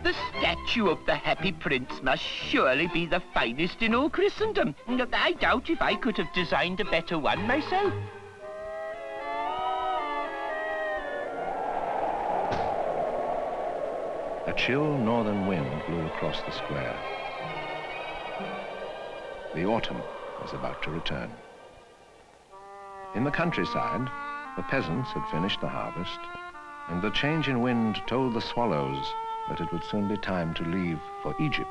The statue of the Happy Prince must surely be the finest in all Christendom. I doubt if I could have designed a better one myself. A chill northern wind blew across the square. The autumn was about to return. In the countryside, the peasants had finished the harvest, and the change in wind told the swallows that it would soon be time to leave for Egypt.